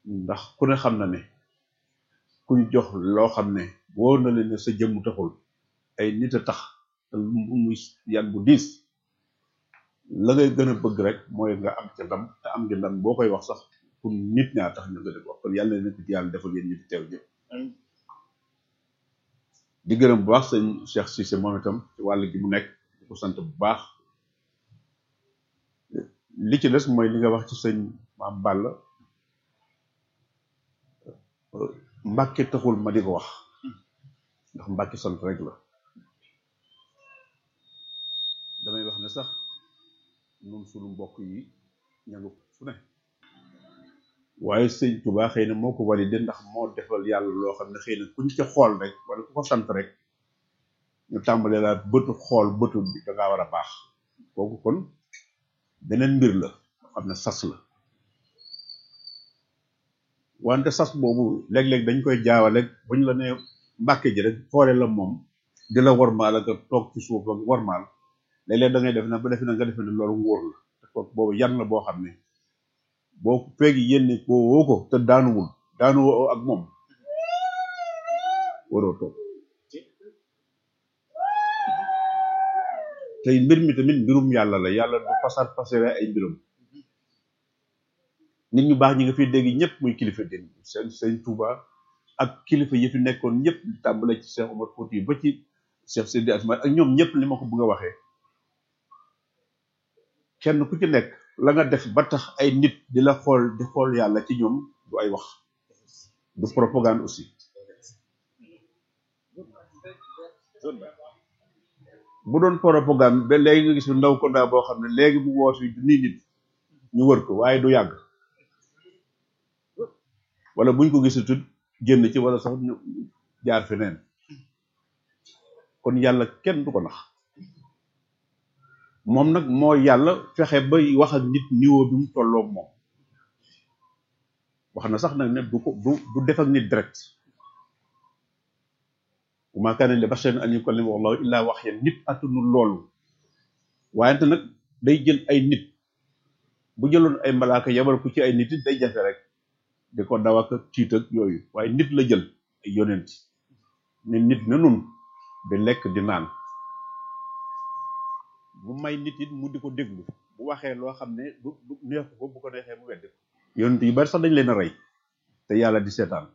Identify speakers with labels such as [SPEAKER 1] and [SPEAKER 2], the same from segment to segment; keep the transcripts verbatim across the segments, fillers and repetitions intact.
[SPEAKER 1] ndax ku ne xam na ne kuñ jox loo xam ne wóor na leen ne sa jëmm taxul ay nit a tax te muy yan bu diis la ngay gën a bëgg rek mooy nga am ca ndam te am nga ndam boo koy wax sax pour nit ñaa tax ñu nga def wax kon yàlla na ci yàlla defal yéen ñi di teew ñëpp di gërëm bu baax sëñ Cheikh Cissé moom itam ci wàll gi mu nekk di ko sant bu baax li ci des mooy li nga wax ci sëñ Maam Balla Mbàkke taxul ma di ko wax ndax Mbàkke sant rek la damay wax ne sax ñun suñu mbokk yi ña nga fu ne waaye sëñ Tuubaa xëy na moo ko validé ndax moo defal yàlla loo xam ne xëy na kuñ ca xool rek wala ku ko sant rek ñu tàmbalee laa bëtu xool bëtu bi da ngaa war a baax kooku kon beneen mbir la xam ne sas la wante sas boobu léeg-léeg dañ koy jaawale buñ la nee Mbàkke ji rek xoole la moom di la wormaal ak toog ci suuf ak wormaal léeg-léeg da ngay def na ba defe na nga defe ne loolu ngóor la te kooku boobu yan la boo xam ne boo feegi yénni koo woo ko te daanuwul daanuwoo ak moom waroo toog tey mbir mi tamit mbirum yàlla la yàlla du pasar pasare ay mbirum nit ñu baax ñi nga fi dégg ñëpp muy kilifa din seen sëñ Touba ak kilifa yi fi nekkoon ñëpp tàmbale ci Cheikh Omar Fouti ba ci Cheikh Seydi Asma ak ñoom ñëpp li ma ko bëgg a waxee kenn ku ci nekk la nga def ba tax ay nit di la xool di xool yàlla ci ñoom du ay wax du propagande aussi bu doon propagande ba léegi nga gis ndaw ko ndaa boo xam ne léegi bu woot yi nii nit ñu wër ko waaye du yàgg wala buñ ko gisatut génn ci wala sax ñu jaar feneen kon yàlla kenn du ko nax moom nag moo yàlla fexe ba wax ak nit niveau bi mu tolloog moom wax na sax nag ne du ko du du def ak nit direct wa maa kaana li basharin an yukallimahu Allahu illaa wahyan nit attanul loolu waayante nag day jël ay nit bu jëloon ay malaaka yabal ko ci ay nit it day jafe rek di ko daw ak tiit ak yooyu waaye nit la jël ay yonent ne nit na nun di lekk di naan bu may nit it mu di ko déglu bu waxee loo xam ne du du neexu ko bu ko neexee mu weddi ko yonent yu bari sax dañ leen a rey te yàlla di seetaan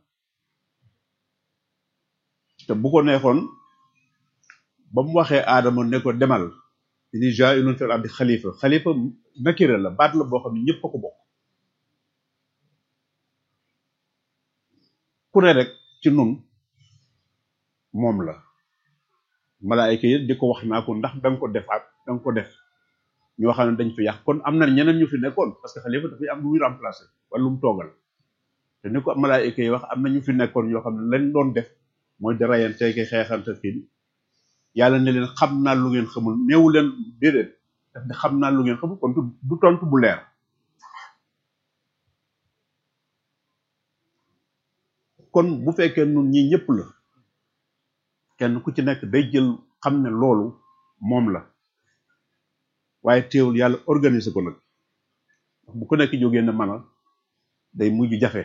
[SPEAKER 1] te bu ko neexoon ba mu waxee aadama ne ko demal ini jaa'ilun fil ardi xalifa xalifa nakira la baat la boo xam ne ñëpp a ko bokk ku ne rek ci nun moom la malaayika yi di ko wax naa ko ndax da nga ko defaat da nga ko def ñoo xam ne dañ fi yàq kon am na ñeneen ñu fi nekkoon parce que xalifa dafay am lu muy remplacer wala lu mu toogal te ni ko malaayika yi wax am na ñu fi nekkoon yoo xam ne lañ doon def mooy di rayante ki xeexante kii yàlla ne leen xam naa lu ngeen xamul néewu leen déedéet daf ne xam naa lu ngeen xamul kon du tontu bu leer kon bu fekkee nun ñi ñëpp la kenn ku ci nekk day jël xam ne loolu moom la waaye teewul yàlla organiser ko nag bu ko nekk jógee ne mana day mujj jafe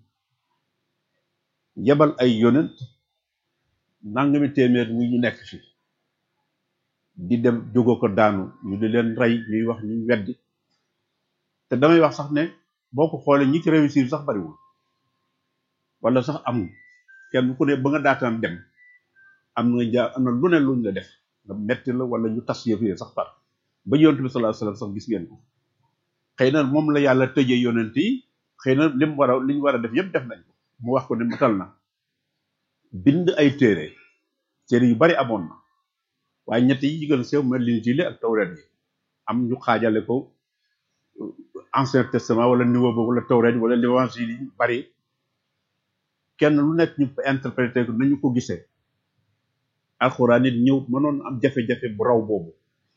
[SPEAKER 1] yebal ay yonent nangami téeméer muy ñu nekk fi di dem jógo ko daanu ñu di leen rey ñuy wax ñu weddi te damay wax sax ne boo ko xoolee ñi ci réussir sax bariwul wala sax amul kenn ku ne ba nga daataan dem am na ja am na lu ne luñ la def nga metti la wala ñu tas yëf yi sax par ba yonent bi sallallahu alayhi wasallam sax gis ngeen ko xëy na moom la yàlla tëjee yonent yi xëy na lim war a li ñu war a def yëpp def nañ ko mu wax ko ne matal na bind ay téere téere yu bari amoon na waaye ñett yi ci gën a sew mel Linjiil ak Tawreet yi am ñu xaajale ko Ancien Testament wala niveau boobu la Tawreet wala l'Évangile yi bari kenn lu nekk ñu interprété ko nañu ko gisee alxuraan nit ñëw mënoon am jafe-jafe bu raw boobu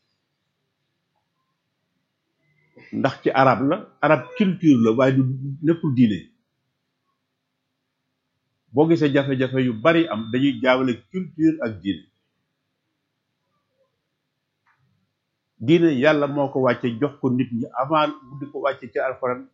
[SPEAKER 1] ndax ci arab la arab culture la waaye du nekkul diine boo gisee jafe-jafe yu bari am dañuy jaawale culture ak diine diine yàlla moo ko wàcce jox ko nit ñi avant mu di ko wàcce ci alxuraan